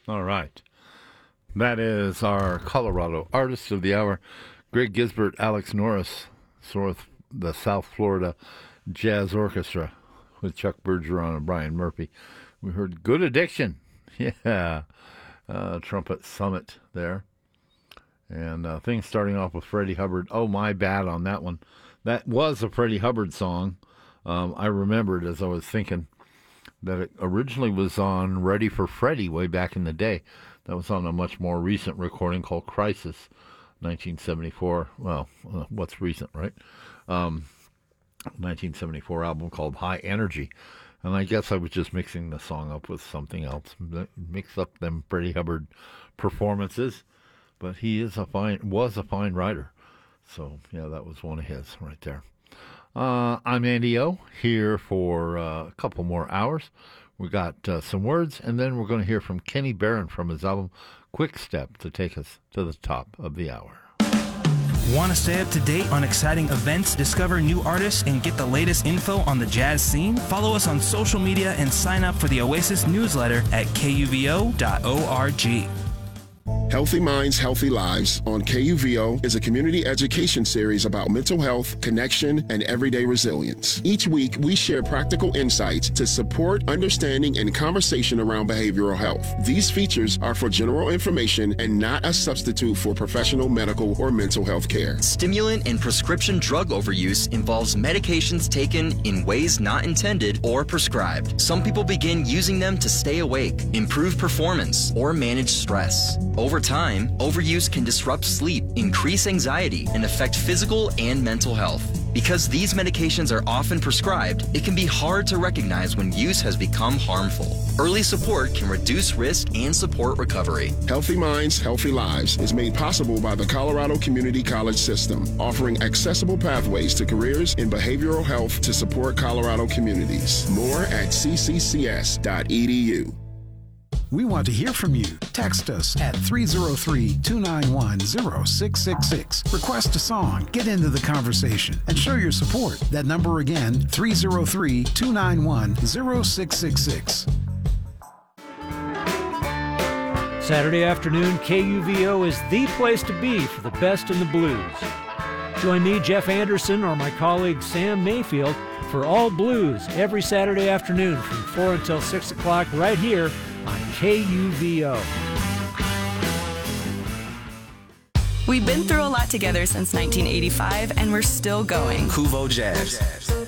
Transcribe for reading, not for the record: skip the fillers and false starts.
All right. That is our Colorado Artist of the Hour, Greg Gisbert, Alex Norris, the South Florida Jazz Orchestra with Chuck Bergeron and Brian Murphy. We heard Good Addiction. Yeah. Trumpet Summit there. And things starting off with Freddie Hubbard. Oh, my bad on that one. That was a Freddie Hubbard song. I remembered as I was thinking that it originally was on Ready for Freddie way back in the day. That was on a much more recent recording called Crisis, 1974. Well, what's recent, right? 1974 album called High Energy. And I guess I was just mixing the song up with something else. Mix up them Freddie Hubbard performances. But he was a fine writer. So, yeah, that was one of his right there. I'm Andy O, here for a couple more hours. We got some words, and then we're going to hear from Kenny Barron from his album Quick Step to take us to the top of the hour. Want to stay up to date on exciting events, discover new artists, and get the latest info on the jazz scene? Follow us on social media and sign up for the Oasis newsletter at kuvo.org. Healthy Minds, Healthy Lives on KUVO is a community education series about mental health, connection, and everyday resilience. Each week, we share practical insights to support understanding and conversation around behavioral health. These features are for general information and not a substitute for professional medical or mental health care. Stimulant and prescription drug overuse involves medications taken in ways not intended or prescribed. Some people begin using them to stay awake, improve performance, or manage stress. Over time, overuse can disrupt sleep, increase anxiety, and affect physical and mental health. Because these medications are often prescribed, it can be hard to recognize when use has become harmful. Early support can reduce risk and support recovery. Healthy Minds, Healthy Lives is made possible by the Colorado Community College System, offering accessible pathways to careers in behavioral health to support Colorado communities. More at cccs.edu. We want to hear from you. Text us at 303-291-0666. Request a song, get into the conversation, and show your support. That number again, 303-291-0666. Saturday afternoon, KUVO is the place to be for the best in the blues. Join me, Jeff Anderson, or my colleague Sam Mayfield for All Blues every Saturday afternoon from 4 until 6 o'clock right here on KUVO. We've been through a lot together since 1985, and we're still going. Kuvo Jazz.